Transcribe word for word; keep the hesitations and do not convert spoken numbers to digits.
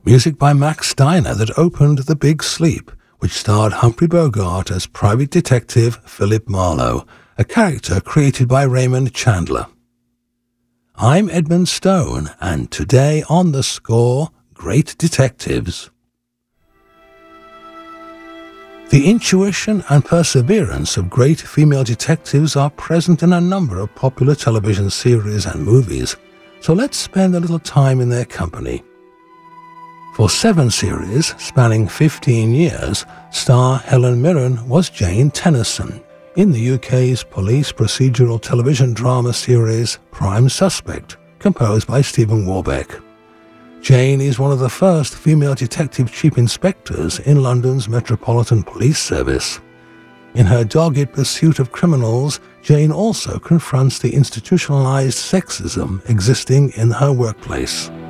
Music by Max Steiner that opened The Big Sleep, which starred Humphrey Bogart as private detective Philip Marlowe, a character created by Raymond Chandler. I'm Edmund Stone, and today on The Score, Great Detectives. The intuition and perseverance of great female detectives are present in a number of popular television series and movies, so let's spend a little time in their company. For seven series, spanning fifteen years, star Helen Mirren was Jane Tennyson in the U K's police procedural television drama series Prime Suspect, composed by Stephen Warbeck. Jane is one of the first female detective chief inspectors in London's Metropolitan Police Service. In her dogged pursuit of criminals, Jane also confronts the institutionalized sexism existing in her workplace.